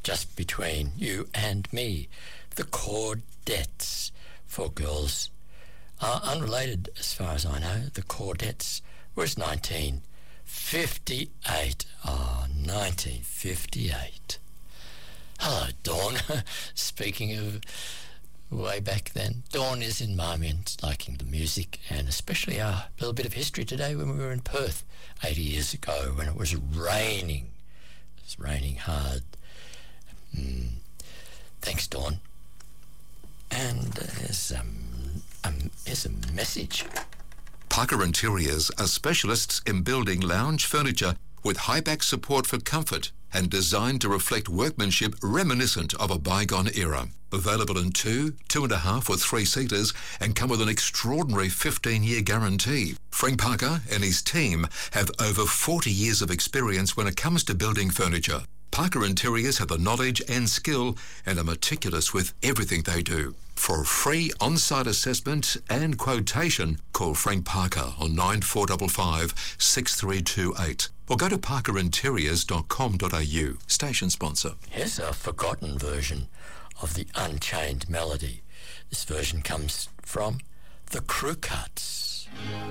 just between you and me. The Chordettes for girls are unrelated as far as I know. The Chordettes was 1958. 1958. Hello, Dawn. Speaking of way back then, Dawn is in Marmion liking the music, and especially a little bit of history today when we were in Perth 80 years ago when it was raining. It was raining hard. Thanks, Dawn. And here's a message. Parker Interiors are specialists in building lounge furniture with high-back support for comfort and designed to reflect workmanship reminiscent of a bygone era. Available in 2, 2.5 or 3-seaters and come with an extraordinary 15-year guarantee. Frank Parker and his team have over 40 years of experience when it comes to building furniture. Parker Interiors have the knowledge and skill and are meticulous with everything they do. For a free on-site assessment and quotation, call Frank Parker on 9455 6328 or go to parkerinteriors.com.au. Station sponsor. Here's a forgotten version of the Unchained Melody. This version comes from the Crew Cuts.